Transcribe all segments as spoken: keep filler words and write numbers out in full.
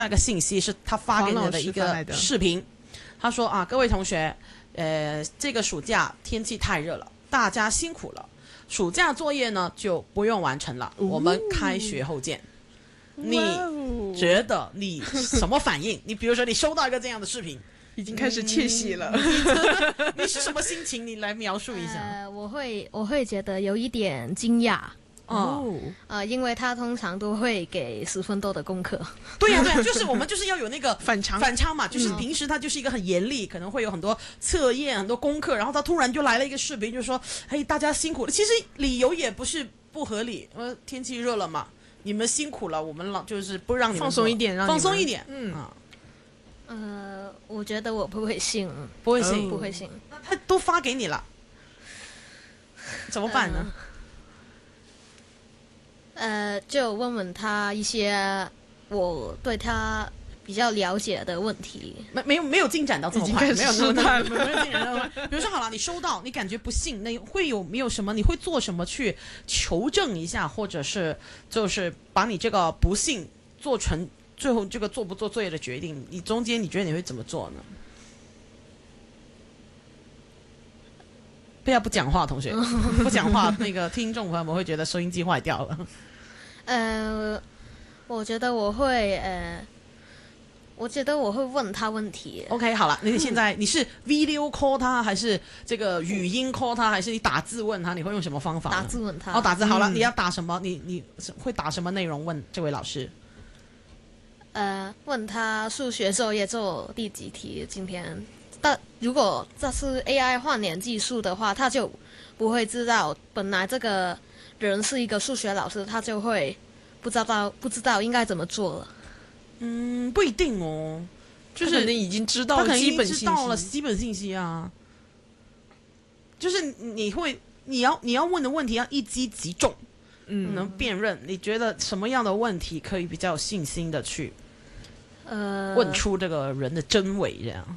那个信息是他发给你的一个视频，他说啊，各位同学，呃，这个暑假天气太热了，大家辛苦了，暑假作业呢就不用完成了，我们开学后见。你觉得你什么反应？你比如说你收到一个这样的视频， 已经开始窃喜了， 嗯、你是什么心情？你来描述一下。 呃，我会我会觉得有一点惊讶。 哦， 呃，因为他通常都会给十分多的功课。 对呀、啊，对呀、啊，就是我们就是要有那个反常反差嘛，就是平时他就是一个很严厉，可能会有很多测验、很多功课，然后他突然就来了一个视频，就说：“嘿，大家辛苦了。”其实理由也不是不合理，呃，天气热了嘛，你们辛苦了，我们老就是不让你们放松一点，让放松一点， 嗯啊。 呃，我觉得我不会信， 不会信， 不会信。 那他都发给你了，怎么办呢？呃呃，就问问他一些我对他比较了解的问题。 没没有没有进展到这么快，没有那么快， 没有进展到这么快。比如说好了，你收到，你感觉不信，那会有没有什么？你会做什么去求证一下，或者是就是把你这个不信做成最后这个做不做作业的决定？你中间你觉得你会怎么做呢？不要不讲话，同学，不讲话，那个听众朋友们会觉得收音机坏掉了。 呃，我觉得我会呃，我觉得我会问他问题。 OK， 好了，那你现在你是 video call 他，还是这个语音 call 他，还是你打字问他？你会用什么方法？ 打字问他。 哦，打字好了， 嗯、 你要打什么？你你会打什么内容问这位老师？ 呃，问他数学作业做第几题？今天，但如果这是 A I 换脸技术的话，他就不会知道本来这个人是一个数学老师，他就会不知道不知道应该怎么做了。 嗯，不一定哦，就是他可能已经知道他可能基本信息， 知道了基本信息啊。就是你会你要你要问的问题要一击即中，嗯，能辨认。你觉得什么样的问题可以比较有信心的去呃问出这个人的真伪？这样。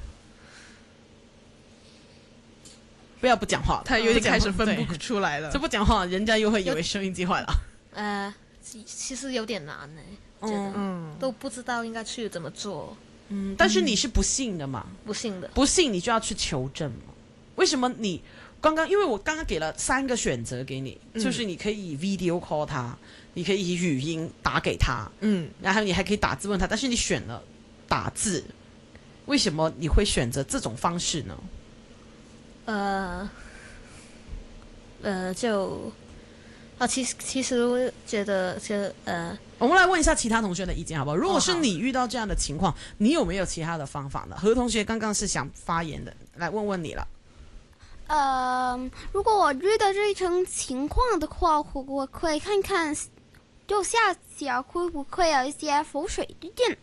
不要不讲话， 他有点开始分不出来了。 这不讲话，人家又会以为收音机坏了。 呃，其实有点难呢，觉得嗯， 都不知道应该去怎么做。 嗯，但是你是不信的嘛？ 不信的， 不信你就要去求证嘛。为什么你刚刚？因为我刚刚给了三个选择给你，嗯、就是你可以 video call 他，你可以语音打给他，嗯，然后你还可以打字问他，但是你选了打字，为什么你会选择这种方式呢？ 呃，呃，就啊，其实其实我觉得，就呃， 我们来问一下其他同学的意见好不好？如果是你遇到这样的情况，你有没有其他的方法呢？何同学刚刚是想发言的，来问问你了。 呃，如果我遇到这种情况的话，我我会看看右下角会不会有一些浮水印。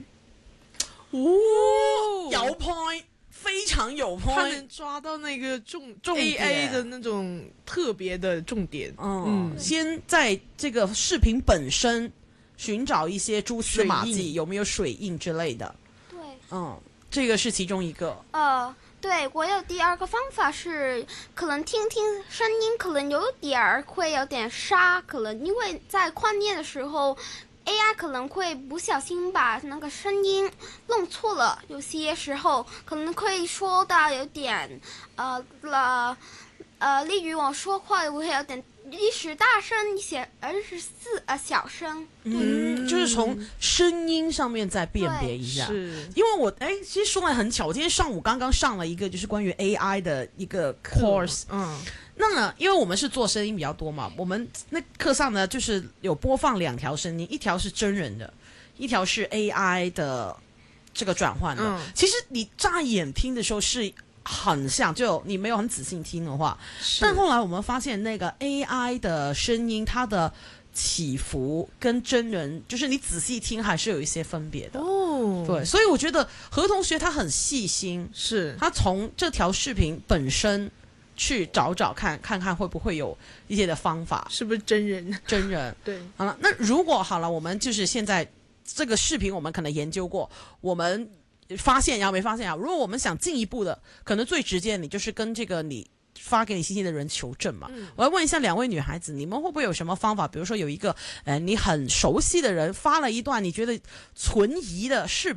哦，有 point。非常有 point， 他能抓到那个重重 A I 的那种特别的重点。 嗯，先在这个视频本身寻找一些蛛丝马迹，有没有水印之类的。 对， 嗯，这个是其中一个。 呃，对，我有第二个方法是，可能听听声音，可能有点儿会有点沙，可能因为在换念的时候。A I 可能会不小心把那个声音弄错了，有些时候可能会说到有点，呃了，呃，例如我说话会有点一时大声一些，而是四呃小声。 嗯，就是从声音上面再辨别一下。 是， 因为我哎，其实说来很巧，我今天上午刚刚上了一个就是关于 A I 的一个 course，嗯。那呢，因为我们是做声音比较多嘛，我们那课上呢就是有播放两条声音，一条是真人的，一条是 A I 的这个转换的。嗯、其实你乍眼听的时候是很像，就你没有很仔细听的话，但后来我们发现那个 A I 的声音它的起伏跟真人，就是你仔细听还是有一些分别的。哦，对，所以我觉得何同学他很细心， 是他从这条视频本身。去找找看看看会不会有一些的方法， 是不是真人？ 真人对， 好了，那如果好了，我们就是现在这个视频，我们可能研究过，我们发现呀没发现呀？如果我们想进一步的，可能最直接，你就是跟这个你发给你信息的人求证嘛。嗯、我要问一下两位女孩子，你们会不会有什么方法？比如说有一个呃你很熟悉的人发了一段你觉得存疑的视